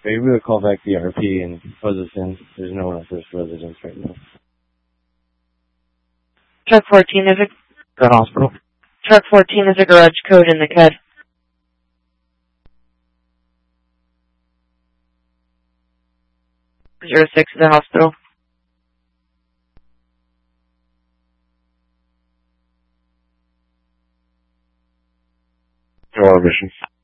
Maybe we'll call back the RP and buzz us in. There's no one at first residence right now. Truck 14 is a... Got hospital. Truck 14 is a garage code in the CUD. 06 is a hospital. No mission.